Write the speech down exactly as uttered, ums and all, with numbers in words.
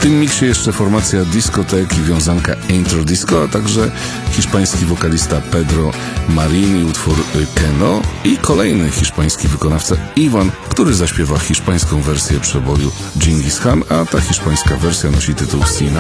tym miksie jeszcze formacja Discotek i wiązanka Intro Disco, a także hiszpański wokalista Pedro Marin i utwór Keno i kolejny hiszpański wykonawca Iwan, który zaśpiewa hiszpańską wersję przeboju Dżingis Khan, a ta hiszpańska wersja nosi tytuł Sina